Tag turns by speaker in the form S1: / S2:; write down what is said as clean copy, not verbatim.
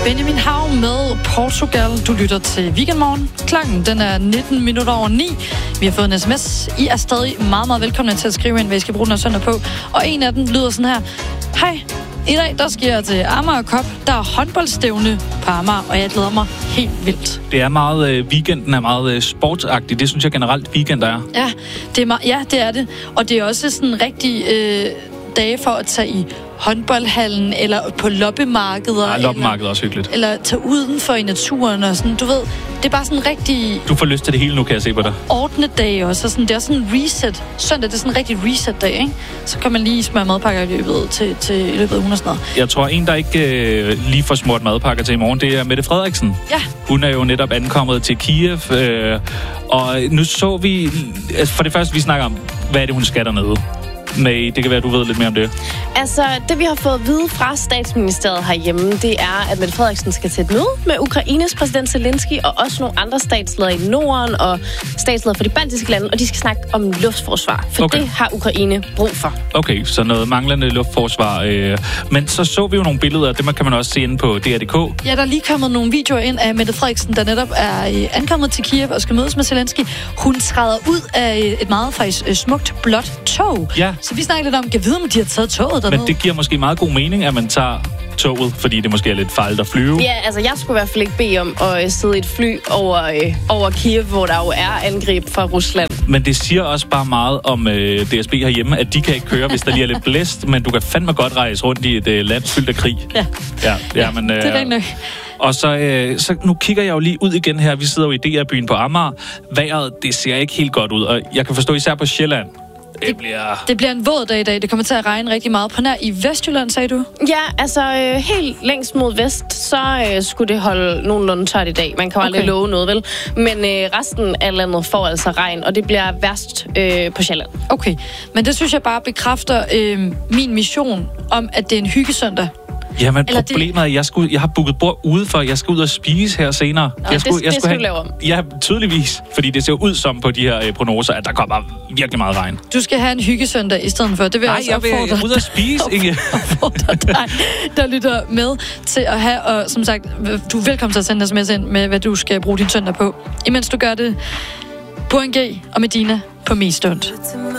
S1: Benjamin Hav med Portugal. Du lytter til Weekendmorgen. Klokken den er 9:19. Vi har fået en sms. I er stadig meget, meget velkomne til at skrive ind, hvad I skal bruge den søndag på. Og en af dem lyder sådan her. Hej, i dag der skal jeg til Amager Cup. Der er håndboldstævne på Amager, og jeg glæder mig helt vildt.
S2: Det er meget, weekenden er meget sportsagtig. Det synes jeg generelt, weekend er.
S1: Ja, det er det. Og det er også sådan rigtig dage for at tage i håndboldhallen, eller på loppemarkeder.
S2: Ja, loppemarkeder er også hyggeligt.
S1: Eller tage udenfor i naturen og sådan, du ved, det er bare sådan rigtig...
S2: Du får lyst til det hele nu, kan jeg se på dig.
S1: Ordnet dag også, og sådan, det er også sådan en reset. Søndag, det er sådan en rigtig reset-dag, ikke? Så kan man lige smøre madpakker i løbet af ugen og sådan noget.
S2: Jeg tror, en, der ikke lige får smurt madpakker til i morgen, det er Mette Frederiksen.
S1: Ja.
S2: Hun er jo netop ankommet til Kiev, og nu så vi... For det første, vi snakker om, hvad er det, hun skal dernede? Nej, det kan være, du ved lidt mere om det.
S3: Altså, det vi har fået at vide fra statsministeriet herhjemme, det er, at Mette Frederiksen skal til et møde med Ukraines præsident Zelensky og også nogle andre statsledere i Norden og statsledere for de baltiske lande, og de skal snakke om luftforsvar, for det har Ukraine brug for. Okay,
S2: så noget manglende luftforsvar. Men så vi jo nogle billeder, det kan man også se inde på DR.dk.
S1: Ja, der er lige kommet nogle videoer ind af Mette Frederiksen, der netop er ankommet til Kiev og skal mødes med Zelensky. Hun træder ud af et meget faktisk smukt blåt tog.
S2: Ja.
S1: Så vi snakker lidt om, kan vide, om de har taget toget dernede.
S2: Men det giver måske meget god mening, at man tager toget, fordi det måske er lidt farligt at flyve.
S3: Ja, altså jeg skulle i hvert fald ikke bede om at sidde i et fly over Kiev, hvor der jo er angreb fra Rusland.
S2: Men det siger også bare meget om DSB herhjemme, at de kan ikke køre, hvis der lige er lidt blæst, men du kan fandme godt rejse rundt i et land fyldt af krig. Ja, men,
S1: det er nok.
S2: Og så nu kigger jeg jo lige ud igen her. Vi sidder jo i DR-byen på Amager. Vejret, det ser ikke helt godt ud, og jeg kan forstå især på Sjælland. Det
S1: bliver en våd dag i dag. Det kommer til at regne rigtig meget. På nær i Vestjylland, sagde du?
S3: Ja, altså helt længst mod vest, så skulle det holde nogenlunde tørt i dag. Man kan jo aldrig love noget, vel? Men resten af landet får altså regn, og det bliver værst på Sjælland.
S1: Okay, men det synes jeg bare bekræfter min mission om, at det er en hyggesøndag.
S2: Jamen, problemet er, at jeg har booket bord ude for, jeg skal ud og spise her senere.
S3: Det skal du lave om.
S2: Ja, tydeligvis. Fordi det ser ud som på de her prognoser, at der kommer virkelig meget regn.
S1: Du skal have en hyggesøndag i stedet for. Det vil
S2: jeg vil ud og spise, Inge.
S1: dig, der lytter med til at have. Og som sagt, du er velkommen til at sende sms ind med, hvad du skal bruge din søndag på. Imens du gør det, Burhan G og Medina på Mest Stund.